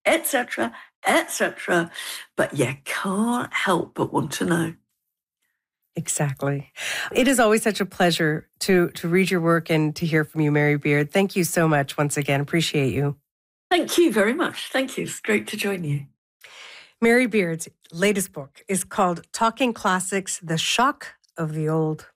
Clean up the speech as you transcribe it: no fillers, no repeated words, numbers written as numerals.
etc., etc. But you can't help but want to know. Exactly. It is always such a pleasure to read your work and to hear from you, Mary Beard. Thank you so much once again. Appreciate you. Thank you very much. Thank you. It's great to join you. Mary Beard's latest book is called Talking Classics, The Shock of the Old.